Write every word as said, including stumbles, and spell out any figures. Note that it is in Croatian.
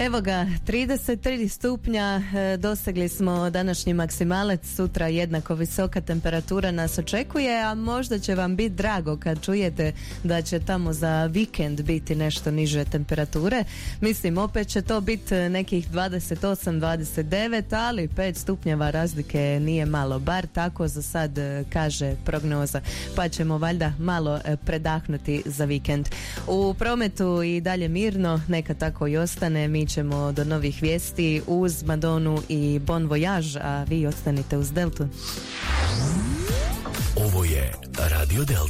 Evo ga, trideset tri stupnja, e, dosegli smo današnji maksimalac, sutra jednako visoka temperatura nas očekuje, a možda će vam biti drago kad čujete da će tamo za vikend biti nešto niže temperature. Mislim, opet će to biti nekih dvadeset osam dvadeset devet, ali pet stupnjeva razlike nije malo, bar tako za sad kaže prognoza, pa ćemo valjda malo predahnuti za vikend. U prometu i dalje mirno, neka tako i ostane, mi ćemo do novih vijesti uz Madonu i Bon Voyage, a vi ostanite uz Deltu. Ovo je Radio Delta.